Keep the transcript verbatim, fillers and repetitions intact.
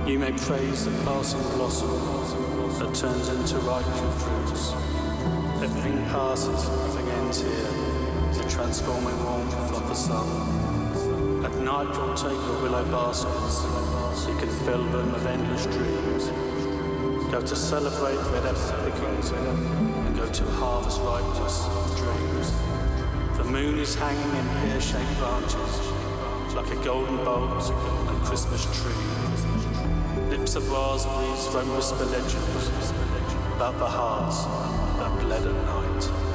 You may praise the passing blossom that turns into ripening fruits. Everything passes, nothing ends here, the transforming warmth of the sun. At night you'll take your willow baskets, so you can fill them with endless dreams. Go to celebrate red apple pickings, and go to harvest ripeness of dreams. The moon is hanging in pear-shaped branches, like a golden bolt on a Christmas tree. Lips of raspberries won't whisper legends about the hearts that bled at night.